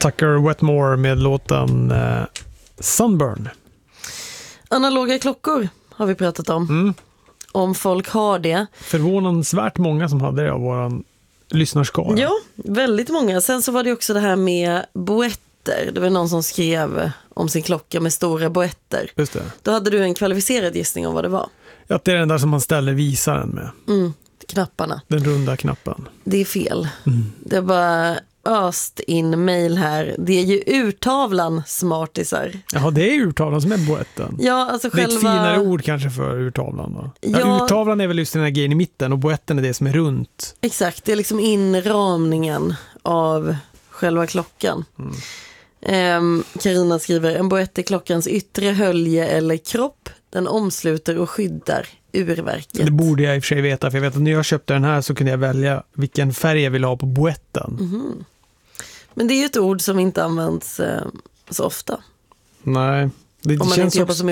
Tucker Wetmore med låten Sunburn. Analoga klockor har vi pratat om. Om folk har det. Förvånansvärt många som hade det av våran lyssnarskara. Ja, väldigt många. Sen så var det också det här med boetter. Det var någon som skrev om sin klocka med stora boetter. Just det. Då hade du en kvalificerad gissning om vad det var. Ja, det är den där som man ställer visaren med. Knapparna. Den runda knappen. Det är fel. Det är bara öst in mail här. Det är ju urtavlan smartisar. Jaha, det är urtavlan som är boetten. Ja, alltså Det är själva... ett finare ord kanske för urtavlan då. Ja. Urtavlan är väl just den här grejen i mitten och boetten är det som är runt. Exakt, det är liksom inramningen av själva klockan. Carina skriver, en boett är klockans yttre hölje eller kropp. Den omsluter och skyddar urverket. Det borde jag i och för sig veta, för jag vet att när jag köpte den här så kunde jag välja vilken färg jag ville ha på boetten. Men det är ju ett ord som inte används så ofta. Nej, det Om man känns inte jobbar också... så